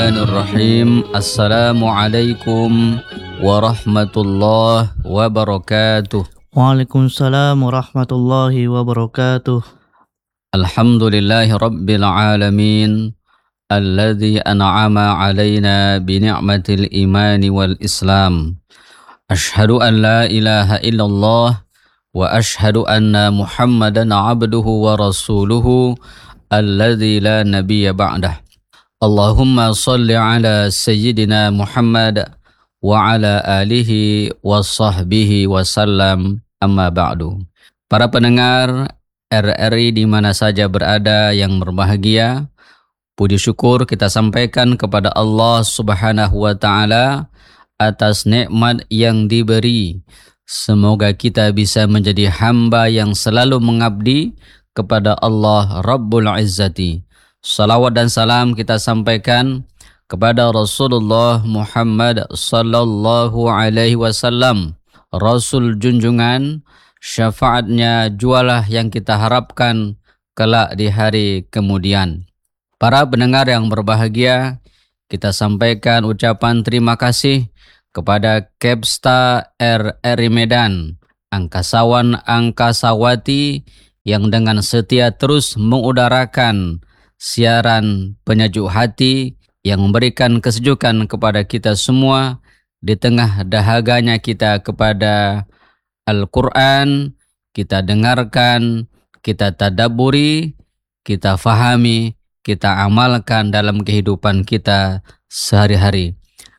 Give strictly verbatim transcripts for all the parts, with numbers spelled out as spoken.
Bismillahirrahmanirrahim. Assalamualaikum warahmatullahi wabarakatuh. Waalaikumsalam warahmatullahi wabarakatuh. Alhamdulillahi rabbil alamin, alladzi an'ama alaina bi ni'matil imani wal islam. Ashhadu an la ilaha illallah wa ashhadu anna Muhammadan abduhu wa rasuluhu alladzi la nabiyya ba'dah. Allahumma salli ala sayyidina Muhammad wa ala alihi wa sahbihi wa sallam, amma ba'du. Para pendengar R R I di mana saja berada yang berbahagia, puji syukur kita sampaikan kepada Allah Subhanahu wa taala atas nikmat yang diberi. Semoga kita bisa menjadi hamba yang selalu mengabdi kepada Allah Rabbul Izzati. Salawat dan salam kita sampaikan kepada Rasulullah Muhammad sallallahu alaihi wasallam, Rasul junjungan, syafaatnya jualah yang kita harapkan kelak di hari kemudian. Para pendengar yang berbahagia, kita sampaikan ucapan terima kasih kepada Kepsta R R I Medan, angkasawan angkasawati yang dengan setia terus mengudarakan siaran penyejuk hati yang memberikan kesejukan kepada kita semua di tengah dahaganya kita kepada Al-Quran. Kita dengarkan, kita tadabburi, kita fahami, kita amalkan dalam kehidupan kita sehari-hari.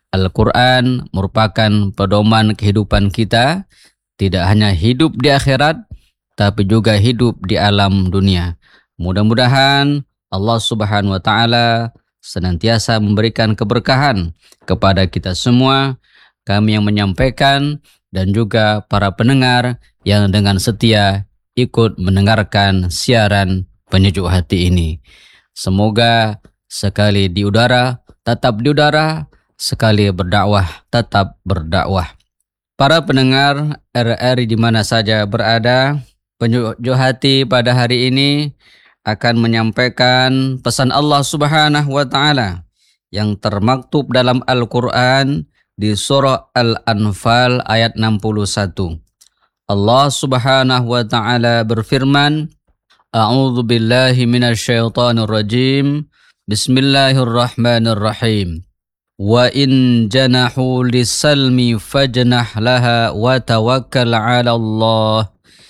Al-Quran merupakan pedoman kehidupan kita, tidak hanya hidup di akhirat, tapi juga hidup di alam dunia. Mudah-mudahan Allah Subhanahu wa taala senantiasa memberikan keberkahan kepada kita semua, kami yang menyampaikan dan juga para pendengar yang dengan setia ikut mendengarkan siaran penyejuk hati ini. Semoga sekali di udara tetap di udara, sekali berdakwah tetap berdakwah. Para pendengar R R I di mana saja berada, penyejuk hati pada hari ini akan menyampaikan pesan Allah Subhanahu wa taala yang termaktub dalam Al-Qur'an di surah Al-Anfal ayat enam puluh satu. Allah Subhanahu wa taala berfirman, A'udzu billahi minasyaitonir rajim. Bismillahirrahmanirrahim. Wa in janahu lis-salmi fajnah laha wa tawakkal 'ala Allah.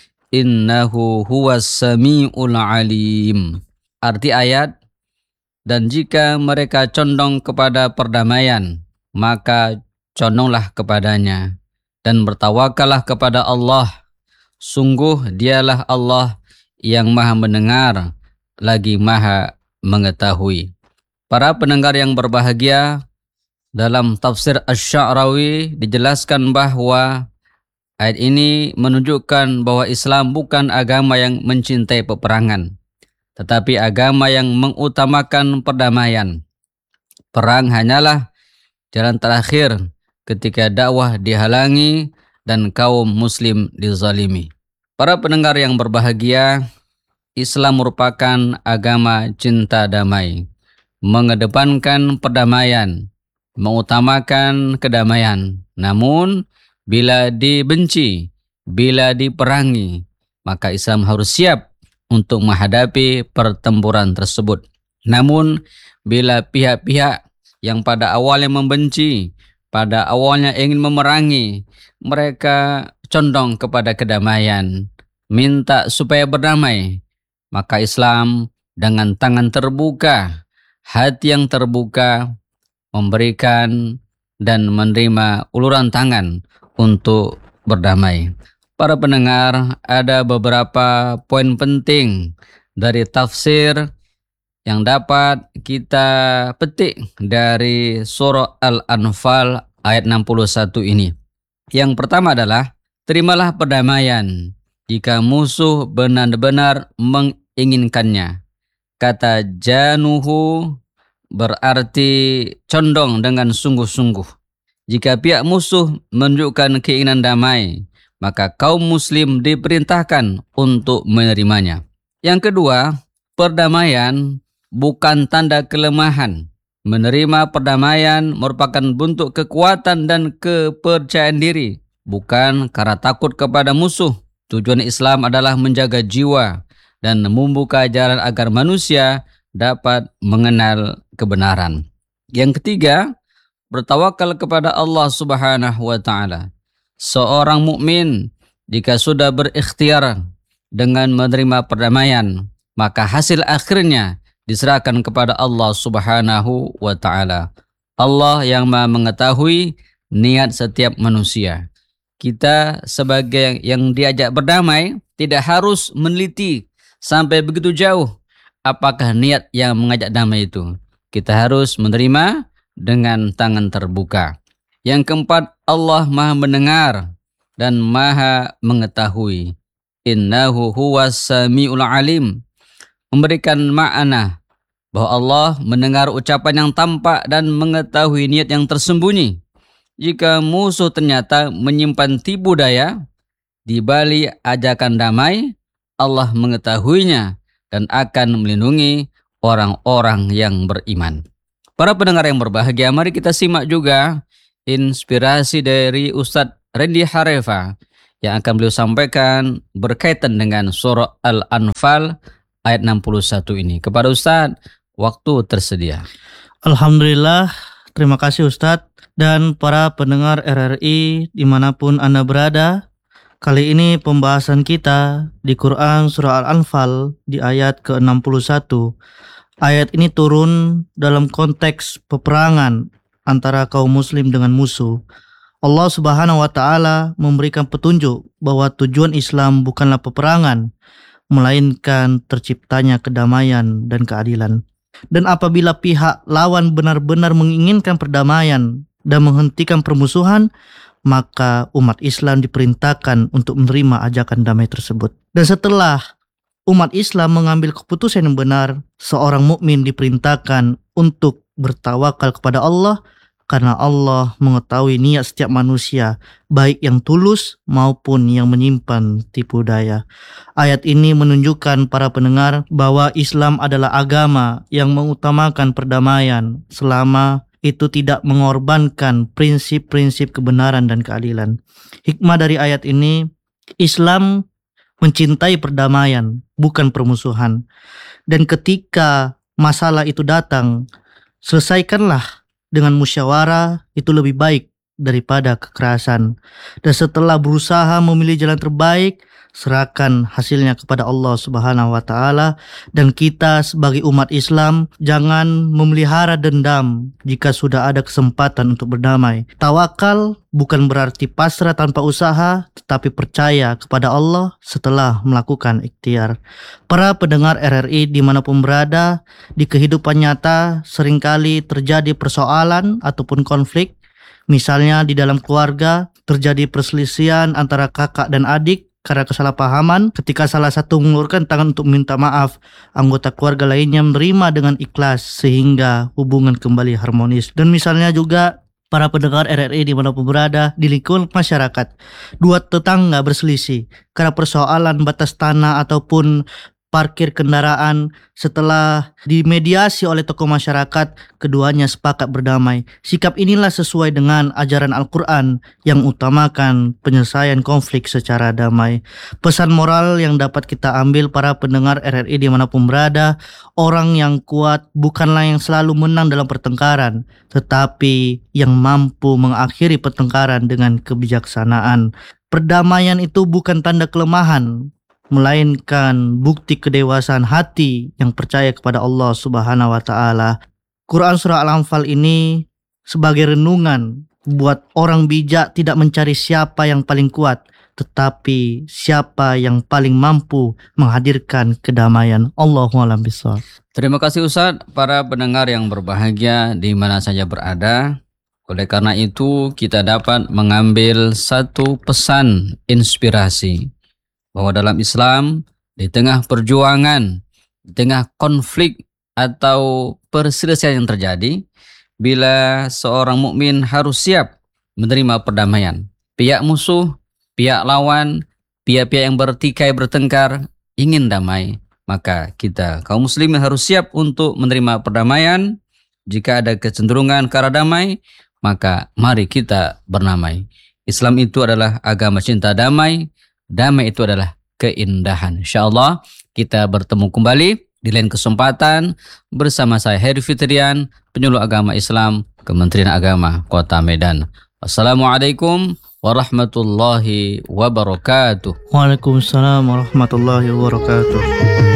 Innahu huwas sami'ul alim. Arti ayat, dan jika mereka condong kepada perdamaian, maka condonglah kepadanya dan bertawakallah kepada Allah. Sungguh dialah Allah yang maha mendengar lagi maha mengetahui. Para pendengar yang berbahagia, dalam tafsir Asy-Sya'rawi dijelaskan bahwa ayat ini menunjukkan bahwa Islam bukan agama yang mencintai peperangan, tetapi agama yang mengutamakan perdamaian. Perang hanyalah jalan terakhir ketika dakwah dihalangi dan kaum muslim dizalimi. Para pendengar yang berbahagia, Islam merupakan agama cinta damai, mengedepankan perdamaian, mengutamakan kedamaian. Namun bila dibenci, bila diperangi, maka Islam harus siap untuk menghadapi pertempuran tersebut. Namun bila pihak-pihak yang pada awalnya membenci, pada awalnya ingin memerangi, mereka condong kepada kedamaian, minta supaya berdamai, maka Islam dengan tangan terbuka, hati yang terbuka, memberikan dan menerima uluran tangan untuk berdamai. Para pendengar, ada beberapa poin penting dari tafsir yang dapat kita petik dari surah Al-Anfal ayat enam puluh satu ini. Yang pertama adalah, terimalah perdamaian jika musuh benar-benar menginginkannya. Kata januhu berarti condong dengan sungguh-sungguh. Jika pihak musuh menunjukkan keinginan damai, maka kaum muslim diperintahkan untuk menerimanya. Yang kedua, perdamaian bukan tanda kelemahan, Menerima perdamaian merupakan bentuk kekuatan dan kepercayaan diri, bukan karena takut kepada musuh. Tujuan Islam adalah menjaga jiwa dan membuka jalan agar manusia dapat mengenal kebenaran. Yang ketiga, bertawakal kepada Allah Subhanahu wa taala. Seorang mukmin jika sudah berikhtiar dengan menerima perdamaian, maka hasil akhirnya diserahkan kepada Allah Subhanahu wa taala. Allah yang Maha mengetahui niat setiap manusia. Kita sebagai yang diajak berdamai tidak harus meneliti sampai begitu jauh apakah niat yang mengajak damai itu. Kita harus menerima dengan tangan terbuka. Yang keempat, Allah Maha mendengar dan Maha mengetahui. Innahu huwas samiul alim. Memberikan makna bahwa Allah mendengar ucapan yang tampak dan mengetahui niat yang tersembunyi. Jika musuh ternyata menyimpan tipu daya di balik ajakan damai, Allah mengetahuinya dan akan melindungi orang-orang yang beriman. Para pendengar yang berbahagia, mari kita simak juga inspirasi dari Ustadz Randy Harefa yang akan beliau sampaikan berkaitan dengan surah Al-Anfal ayat enam puluh satu ini. Kepada Ustadz, waktu tersedia. Alhamdulillah, terima kasih Ustadz dan para pendengar R R I dimanapun Anda berada. Kali ini pembahasan kita di Quran surah Al-Anfal di ayat ke enam puluh satu. Ayat ini turun dalam konteks peperangan antara kaum muslim dengan musuh. Allah Subhanahu wa taala memberikan petunjuk bahwa tujuan Islam bukanlah peperangan, melainkan terciptanya kedamaian dan keadilan. Dan apabila pihak lawan benar-benar menginginkan perdamaian dan menghentikan permusuhan, maka umat Islam diperintahkan untuk menerima ajakan damai tersebut. Dan setelah umat Islam mengambil keputusan yang benar, seorang mukmin diperintahkan untuk bertawakal kepada Allah, karena Allah mengetahui niat setiap manusia, baik yang tulus maupun yang menyimpan tipu daya. Ayat ini menunjukkan para pendengar bahwa Islam adalah agama yang mengutamakan perdamaian selama itu tidak mengorbankan prinsip-prinsip kebenaran dan keadilan. Hikmah dari ayat ini, Islam mencintai perdamaian, bukan permusuhan. Dan ketika masalah itu datang, selesaikanlah dengan musyawarah, itu lebih baik daripada kekerasan. Dan setelah berusaha memilih jalan terbaik, serahkan hasilnya kepada Allah Subhanahu wa taala. Dan kita sebagai umat Islam jangan memelihara dendam jika sudah ada kesempatan untuk berdamai. Tawakal bukan berarti pasrah tanpa usaha, tetapi percaya kepada Allah setelah melakukan ikhtiar. Para pendengar R R I dimanapun berada, di kehidupan nyata seringkali terjadi persoalan ataupun konflik. Misalnya di dalam keluarga terjadi perselisihan antara kakak dan adik karena kesalahpahaman. Ketika salah satu mengulurkan tangan untuk minta maaf, anggota keluarga lainnya menerima dengan ikhlas sehingga hubungan kembali harmonis. Dan misalnya juga para pendengar R R I dimanapun berada, di lingkungan masyarakat, dua tetangga berselisih karena persoalan batas tanah ataupun parkir kendaraan. Setelah dimediasi oleh tokoh masyarakat, keduanya sepakat berdamai. Sikap inilah sesuai dengan ajaran Al-Quran yang utamakan penyelesaian konflik secara damai. Pesan moral yang dapat kita ambil para pendengar R R I dimanapun berada, orang yang kuat bukanlah yang selalu menang dalam pertengkaran, tetapi yang mampu mengakhiri pertengkaran dengan kebijaksanaan. Perdamaian itu bukan tanda kelemahan, melainkan bukti kedewasaan hati yang percaya kepada Allah Subhanahu wa taala. Quran surah Al-Anfal ini sebagai renungan buat orang bijak tidak mencari siapa yang paling kuat, tetapi siapa yang paling mampu menghadirkan kedamaian. Allahu a'lam bishawab. Terima kasih Ustadz. Para pendengar yang berbahagia di mana saja berada, oleh karena itu kita dapat mengambil satu pesan inspirasi bahwa dalam Islam, di tengah perjuangan, di tengah konflik atau perselisihan yang terjadi, bila seorang mukmin harus siap menerima perdamaian. Pihak musuh, pihak lawan, pihak-pihak yang bertikai bertengkar ingin damai, maka kita kaum muslimin harus siap untuk menerima perdamaian, Jika ada kecenderungan ke arah damai, maka mari kita bernamai. Islam itu adalah agama cinta damai. Damai itu adalah keindahan. InsyaAllah kita bertemu kembali di lain kesempatan bersama saya Heri Fitrian, penyuluh agama Islam Kementerian Agama Kota Medan. Wassalamualaikum warahmatullahi wabarakatuh. Waalaikumsalam warahmatullahi wabarakatuh.